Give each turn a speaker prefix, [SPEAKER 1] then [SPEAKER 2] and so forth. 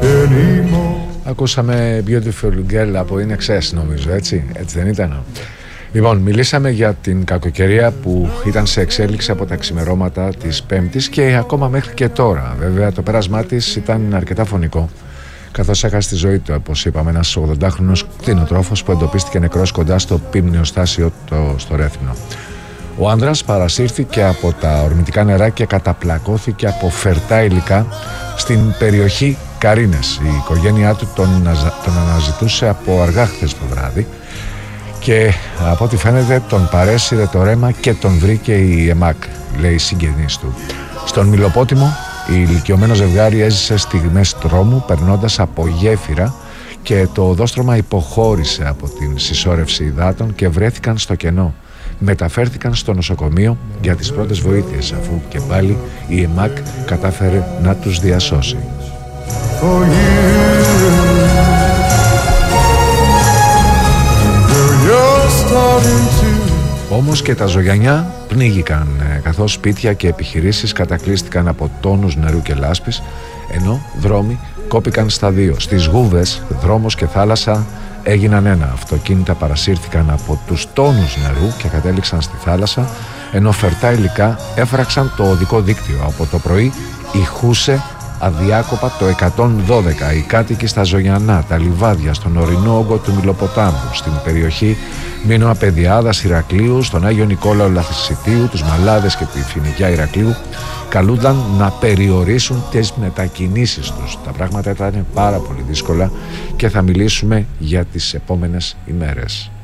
[SPEAKER 1] Ακούσαμε Beautiful Girl από In Excess, νομίζω, έτσι δεν ήταν? Λοιπόν, μιλήσαμε για την κακοκαιρία που ήταν σε εξέλιξη από τα ξημερώματα της Πέμπτης και ακόμα μέχρι και τώρα. Βέβαια, το πέρασμά της ήταν αρκετά φωνικό, καθώς έχασε τη ζωή του, όπως είπαμε, ένας 80χρονος κτηνοτρόφος που εντοπίστηκε νεκρός κοντά στο πίμνιοστάσιο στο Ρέθυμνο. Ο άνδρας παρασύρθηκε από τα ορμητικά νερά και καταπλακώθηκε από φερτά υλικά στην περιοχή Καρίνες. Η οικογένειά του τον αναζητούσε από αργά χθες το βράδυ και από ό,τι φαίνεται τον παρέσυρε το ρέμα και τον βρήκε η ΕΜΑΚ, λέει η συγγενής του. Στον Μιλοπότημο, η ηλικιωμένο ζευγάρι έζησε στιγμές τρόμου περνώντας από γέφυρα και το οδόστρωμα υποχώρησε από την συσσόρευση υδάτων και βρέθηκαν στο κενό. Μεταφέρθηκαν στο νοσοκομείο για τις πρώτες βοήθειες, αφού και πάλι η ΕΜΑΚ κατάφερε να τους διασώσει. Όμως και τα ζωγιανιά πνίγηκαν, καθώς σπίτια και επιχειρήσεις κατακλείστηκαν από τόνους νερού και λάσπης, ενώ δρόμοι κόπηκαν στα δύο. Στις Γούβες, δρόμος και θάλασσα έγιναν ένα. Αυτοκίνητα παρασύρθηκαν από τους τόνους νερού και κατέληξαν στη θάλασσα, ενώ φερτά υλικά έφραξαν το οδικό δίκτυο. Από το πρωί ηχούσε αδιάκοπα το 112. Οι κάτοικοι στα Ζωγιανά, τα λιβάδια, στον ορεινό όγκο του Μιλοποτάμου, στην περιοχή Μίνωα Παιδιάδας Ηρακλείου, στον Άγιο Νικόλαο Λαθησιτίου, τους Μαλάδες και τη Φοινικιά Ηρακλείου, καλούνταν να περιορίσουν τις μετακινήσεις τους. Τα πράγματα ήταν πάρα πολύ δύσκολα και θα μιλήσουμε για τις επόμενες ημέρες.